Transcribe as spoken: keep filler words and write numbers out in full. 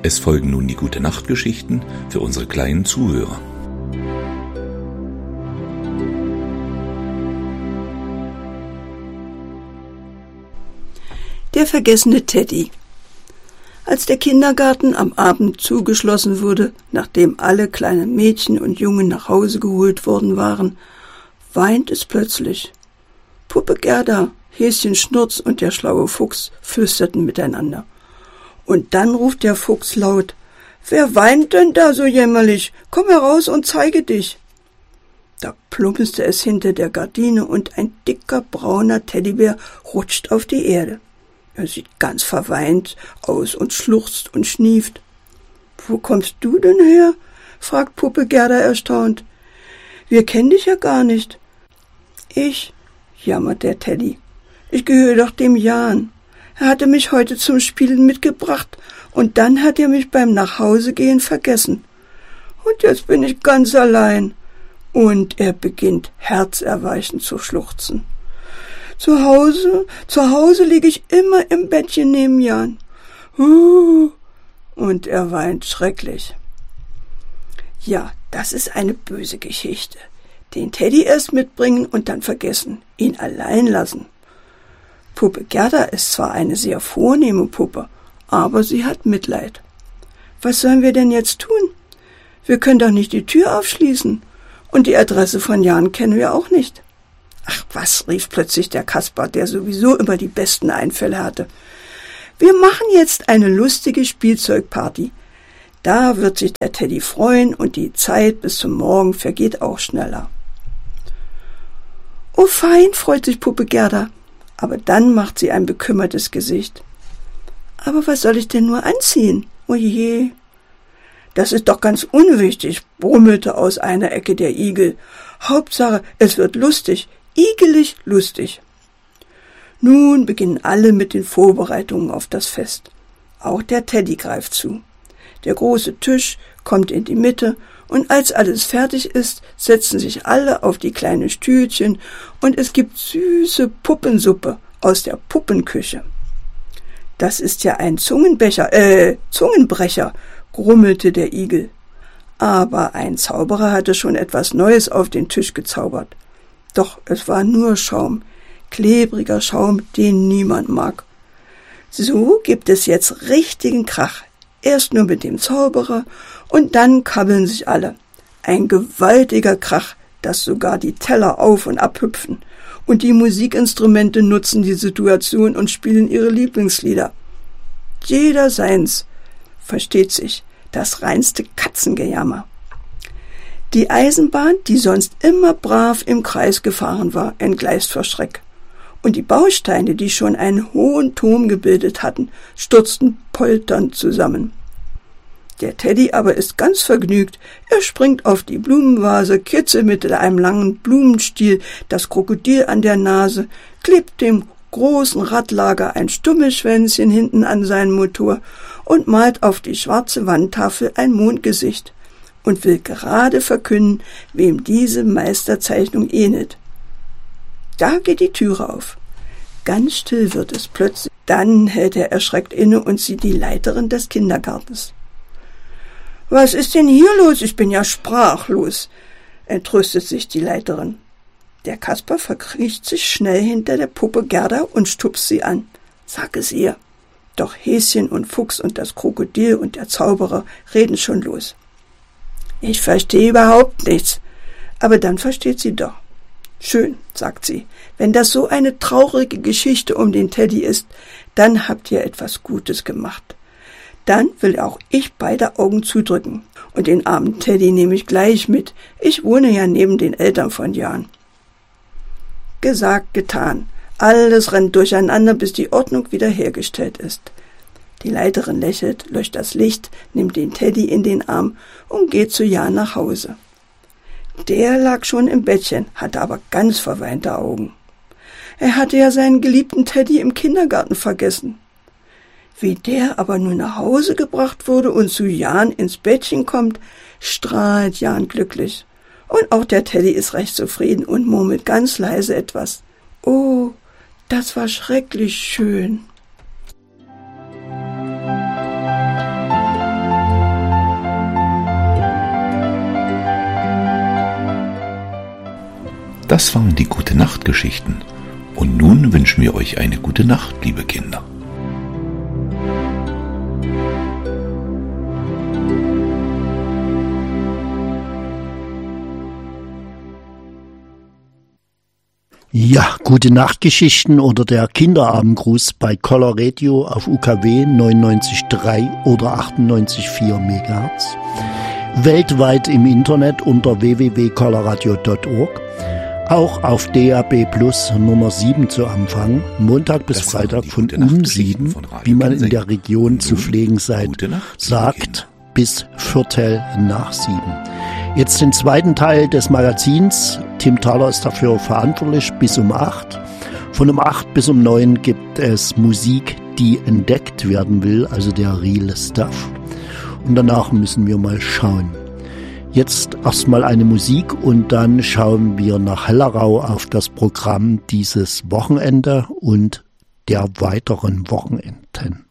Es folgen nun die Gute-Nacht-Geschichten für unsere kleinen Zuhörer. Der vergessene Teddy. Als der Kindergarten am Abend zugeschlossen wurde, nachdem alle kleinen Mädchen und Jungen nach Hause geholt worden waren, weint es plötzlich. Puppe Gerda, Häschen Schnurz und der schlaue Fuchs flüsterten miteinander. Und dann ruft der Fuchs laut: »Wer weint denn da so jämmerlich? Komm heraus und zeige dich!« Da plumpste es hinter der Gardine und ein dicker, brauner Teddybär rutscht auf die Erde. Er sieht ganz verweint aus und schluchzt und schnieft. »Wo kommst du denn her?« fragt Puppe Gerda erstaunt. »Wir kennen dich ja gar nicht.« »Ich«, jammert der Teddy, »ich gehöre doch dem Jan. Er hatte mich heute zum Spielen mitgebracht und dann hat er mich beim Nachhausegehen vergessen. Und jetzt bin ich ganz allein.« Und er beginnt herzerweichend zu schluchzen. Zu Hause, zu Hause liege ich immer im Bettchen neben Jan. Uh, und er weint schrecklich. Ja, das ist eine böse Geschichte. Den Teddy erst mitbringen und dann vergessen, ihn allein lassen. Puppe Gerda ist zwar eine sehr vornehme Puppe, aber sie hat Mitleid. Was sollen wir denn jetzt tun? Wir können doch nicht die Tür aufschließen. Und die Adresse von Jan kennen wir auch nicht. »Ach was«, rief plötzlich der Kasper, der sowieso immer die besten Einfälle hatte. »Wir machen jetzt eine lustige Spielzeugparty. Da wird sich der Teddy freuen und die Zeit bis zum Morgen vergeht auch schneller.« »Oh fein«, freut sich Puppe Gerda, aber dann macht sie ein bekümmertes Gesicht. »Aber was soll ich denn nur anziehen? Oh je!« »Das ist doch ganz unwichtig«, brummelte aus einer Ecke der Igel. »Hauptsache, es wird lustig. Igelig lustig.« Nun beginnen alle mit den Vorbereitungen auf das Fest. Auch der Teddy greift zu. Der große Tisch kommt in die Mitte und als alles fertig ist, setzen sich alle auf die kleinen Stühlchen und es gibt süße Puppensuppe aus der Puppenküche. »Das ist ja ein Zungenbecher, äh, Zungenbrecher«, grummelte der Igel. Aber ein Zauberer hatte schon etwas Neues auf den Tisch gezaubert. Doch es war nur Schaum, klebriger Schaum, den niemand mag. So gibt es jetzt richtigen Krach. Erst nur mit dem Zauberer und dann kabbeln sich alle. Ein gewaltiger Krach, dass sogar die Teller auf und abhüpfen. Und die Musikinstrumente nutzen die Situation und spielen ihre Lieblingslieder. Jeder seins, versteht sich, das reinste Katzengejammer. Die Eisenbahn, die sonst immer brav im Kreis gefahren war, entgleist vor Schreck. Und die Bausteine, die schon einen hohen Turm gebildet hatten, stürzten polternd zusammen. Der Teddy aber ist ganz vergnügt. Er springt auf die Blumenvase, kitzelt mit einem langen Blumenstiel das Krokodil an der Nase, klebt dem großen Radlager ein Stummelschwänzchen hinten an seinen Motor und malt auf die schwarze Wandtafel ein Mondgesicht und will gerade verkünden, wem diese Meisterzeichnung ähnelt. Da geht die Türe auf. Ganz still wird es plötzlich. Dann hält er erschreckt inne und sieht die Leiterin des Kindergartens. »Was ist denn hier los? Ich bin ja sprachlos«, entrüstet sich die Leiterin. Der Kasper verkriecht sich schnell hinter der Puppe Gerda und stupst sie an. »Sag es ihr.« Doch Häschen und Fuchs und das Krokodil und der Zauberer reden schon los. »Ich verstehe überhaupt nichts.« Aber dann versteht sie doch. »Schön«, sagt sie, »wenn das so eine traurige Geschichte um den Teddy ist, dann habt ihr etwas Gutes gemacht. Dann will auch ich beide Augen zudrücken. Und den armen Teddy nehme ich gleich mit. Ich wohne ja neben den Eltern von Jan.« Gesagt, getan. Alles rennt durcheinander, bis die Ordnung wiederhergestellt ist. Die Leiterin lächelt, löscht das Licht, nimmt den Teddy in den Arm und geht zu Jan nach Hause. Der lag schon im Bettchen, hatte aber ganz verweinte Augen. Er hatte ja seinen geliebten Teddy im Kindergarten vergessen. Wie der aber nun nach Hause gebracht wurde und zu Jan ins Bettchen kommt, strahlt Jan glücklich. Und auch der Teddy ist recht zufrieden und murmelt ganz leise etwas. »Oh, das war schrecklich schön.« Das waren die Gute-Nacht-Geschichten. Und nun wünschen wir euch eine gute Nacht, liebe Kinder. Ja, gute Nachtgeschichten oder der Kinderabendgruß bei Color Radio auf U K W neunundneunzig Komma drei oder achtundneunzig Komma vier Megahertz. Weltweit im Internet unter w w w punkt colorradio punkt org. Auch auf D A B Plus Nummer sieben zu Empfang, Montag bis Freitag von um sieben, wie man in der Region zu pflegen seid, sagt, bis Viertel nach sieben. Jetzt den zweiten Teil des Magazins. Tim Thaler ist dafür verantwortlich bis um acht. Von um acht bis um neun gibt es Musik, die entdeckt werden will, also der Real Stuff. Und danach müssen wir mal schauen. Jetzt erstmal eine Musik und dann schauen wir nach Hellerau auf das Programm dieses Wochenende und der weiteren Wochenenden.